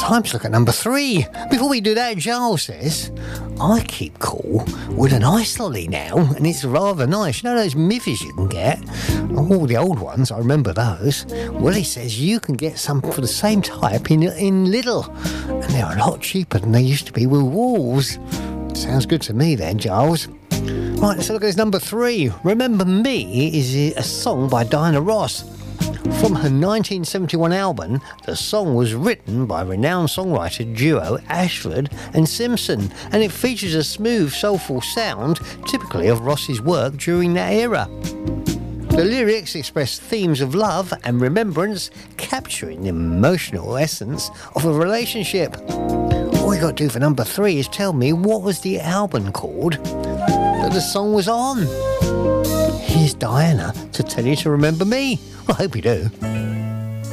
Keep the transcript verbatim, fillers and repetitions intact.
Time to look at number three. Before we do that, Giles says, I keep cool with an ice lolly now, and it's rather nice. You know those Miffys you can get? All the old ones, I remember those. Well, he says you can get some for the same type in, in Lidl, and they're a lot cheaper than they used to be with Wolves. Sounds good to me then, Giles. Right, let's look at this number three. Remember Me is a song by Diana Ross. From her nineteen seventy-one album, the song was written by renowned songwriter duo Ashford and Simpson, and it features a smooth, soulful sound typically of Ross's work during that era. The lyrics express themes of love and remembrance, capturing the emotional essence of a relationship. All you got to do for number three is tell me what was the album called that the song was on. Here's Diana to tell you to remember me. I hope you do.